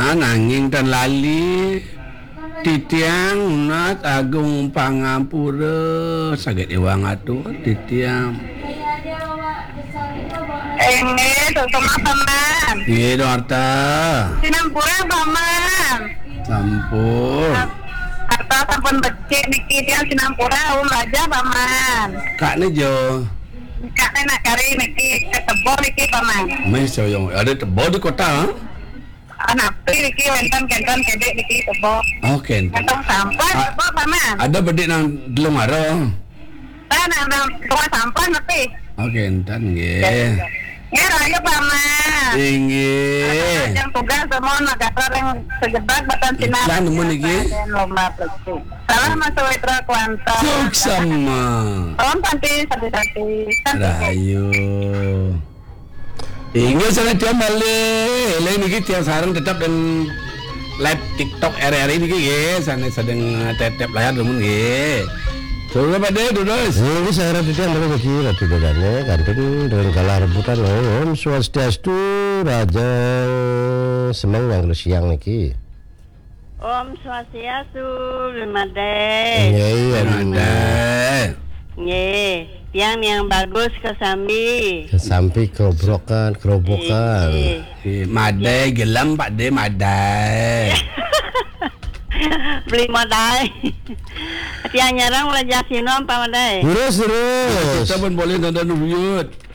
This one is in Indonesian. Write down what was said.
Nanging dan lali titiang unat agung pangapura saged ewang atuh titiang. Sama paman. Nggih, Dorta. Sinampura paman. Sampun. Harta sampun becik niki dia Sinampura raja paman. Kak Jo. Kak nak kari niki ketebo niki paman. Mes soyong ada tebo di kota. Anak niki wonten kenton kedek niki tebo. Oh, kenten. Kantong sampah tebo paman. Ada bedik nang delung aro. Nang rumah sampah nepi. Oh, kenten nggih. Ya raya paman. Inggih. Yang tugas semua negara yang sejebat batan sinar. Iklan nemu niki. Lomba plastik. Salam Mas Witra Kuanta. Suksama. Om panti satu-satu. Rahayu. Inggih sana dia balik. Lain niki tiap sareng tetap dan live TikTok RRI niki nggih sana sedang tetep layar demun nggih. Coba Pak De Dudos. Ini saya ratikan dari bagi ratu dadane kantin dengan kala rebutan Om Swastiastu Raja Semang yang siang niki. Om Swastiastu Limade. Iya, Ada. Nggih, yang bagus kesambi. Kesampi kerobokan. Madai gelam Pak De madai. Beli modal. Tiang nyarang belajar sinom Pak Madai. Terus. Kita pun boleh nonton buyut.